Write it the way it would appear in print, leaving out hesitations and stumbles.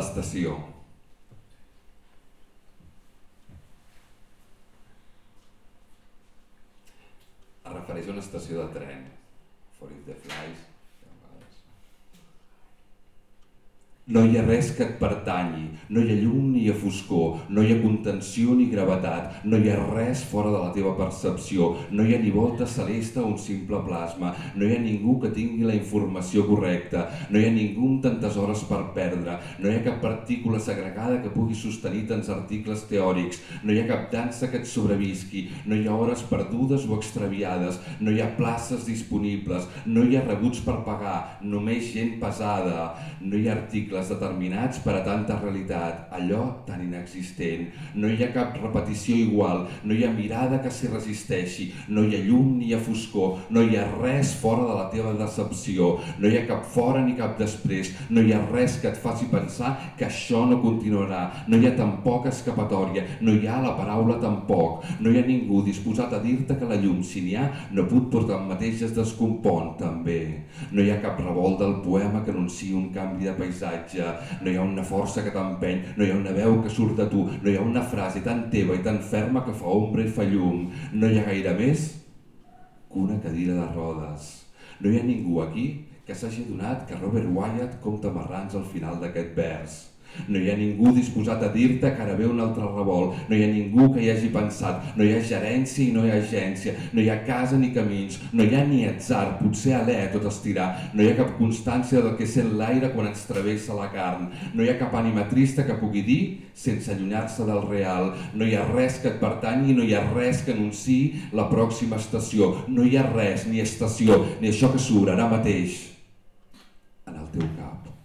L'estació. Es refereix a una estació de tren. For if the flies... No hi ha res que et pertanyi, no hi ha llum ni hi ha foscor, no hi ha contenció ni gravetat, no hi ha res fora de la teva percepció, no hi ha ni volta celeste o un simple plasma, no hi ha ningú que tingui la informació correcta, no hi ha ningú amb tantes hores per perdre, no hi ha cap partícula segregada que pugui sostenir tants articles teòrics, no hi ha cap dansa que et sobrevisqui, no hi ha hores perdudes o extraviades, no hi ha places disponibles, no hi ha rebuts per pagar, només gent pesada, no hi ha articles determinats per a tanta realitat, allò tan inexistent. No hi ha cap repetició igual, no hi ha mirada que s'hi resisteixi, no hi ha llum ni hi ha foscor, no hi ha res fora de la teva decepció, no hi ha cap fora ni cap després, no hi ha res que et faci pensar que això no continuarà, no hi ha tampoc escapatòria, no hi ha la paraula tampoc, no hi ha ningú disposat a dir-te que la llum, si n'hi ha, no pot portar el mateix es descompon, també. No hi ha cap revolt del poema que anunciï un canvi de paisatge, no hi ha una força que t'empeny, no hi ha una veu que surt de tu, no hi ha una frase tan teva i tan ferma que fa ombra i fa llum, no hi ha gaire més que una cadira de rodes. No hi ha ningú aquí que s'hagi adonat que Robert Wyatt compta marrans al final d'aquest vers. No hi ha ningú disposat a dir-te que ara ve un altre revolt, no hi ha ningú que hi hagi pensat, no hi ha gerència i no hi ha agència, no hi ha casa ni camins, no hi ha ni atzar, potser alè tot estirar, no hi ha cap constància del que sent l'aire quan ens travessa la carn, no hi ha cap ànima trista que pugui dir sense allunyar-se del real, no hi ha res que et pertanyi, no hi ha res que anunciï la pròxima estació, no hi ha res, ni estació, ni això que surt ara mateix en el teu cap.